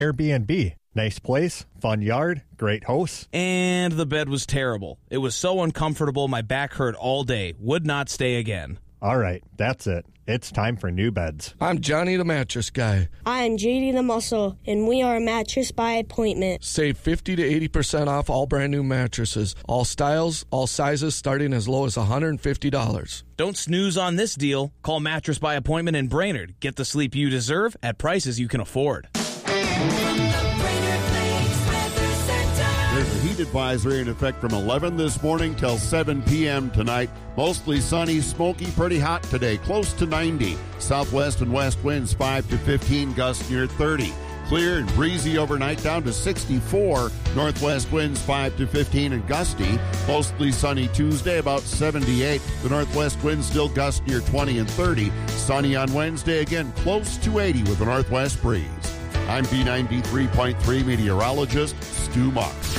Airbnb. Nice place, fun yard, great hosts. And the bed was terrible. It was so uncomfortable, my back hurt all day. Would not stay again. All right, that's it. It's time for new beds. I'm Johnny the Mattress Guy. I'm JD the Muscle, and we are a mattress by appointment. Save 50 to 80% off all brand new mattresses. All styles, all sizes, starting as low as $150. Don't snooze on this deal. Call Mattress by Appointment in Brainerd. Get the sleep you deserve at prices you can afford. There's a heat advisory in effect from 11 this morning till 7 p.m. tonight. Mostly sunny, smoky, pretty hot today, close to 90. Southwest and west winds 5 to 15, gusts near 30. Clear and breezy overnight down to 64. Northwest winds 5 to 15 and gusty. Mostly sunny Tuesday, about 78. The northwest winds still gust near 20 and 30. Sunny on Wednesday, again close to 80 with a northwest breeze. I'm B93.3 meteorologist Stu Marks.